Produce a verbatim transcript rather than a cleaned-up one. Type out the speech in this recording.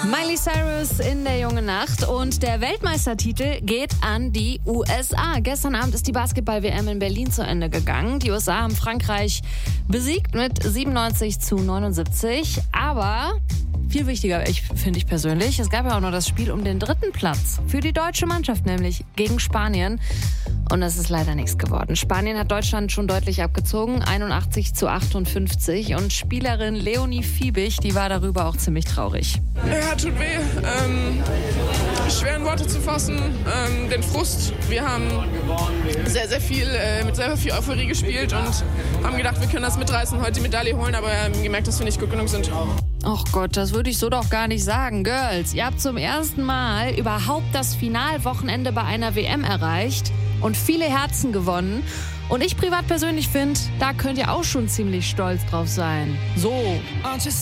Miley Cyrus in der jungen Nacht und der Weltmeistertitel geht an die U S A. Gestern Abend ist die Basketball-W M in Berlin zu Ende gegangen. Die U S A haben Frankreich besiegt mit siebenundneunzig zu neunundsiebzig. Aber viel wichtiger, ich, finde ich persönlich, es gab ja auch noch das Spiel um den dritten Platz für die deutsche Mannschaft, nämlich gegen Spanien. Und es ist leider nichts geworden. Spanien hat Deutschland schon deutlich abgezogen, einundachtzig zu achtundfünfzig. Und Spielerin Leonie Fiebig, die war darüber auch ziemlich traurig. Ja, tut weh. Ähm, schwer in Worte zu fassen. Ähm, den Frust. Wir haben sehr, sehr viel, äh, mit sehr viel Euphorie gespielt und haben gedacht, wir können das mitreißen, heute die Medaille holen, aber ähm, gemerkt, dass wir nicht gut genug sind. Ach Gott, das würde ich so doch gar nicht sagen. Girls, ihr habt zum ersten Mal überhaupt das Finalwochenende bei einer W M erreicht und viele Herzen gewonnen. Und ich privat persönlich finde, da könnt ihr auch schon ziemlich stolz drauf sein. So.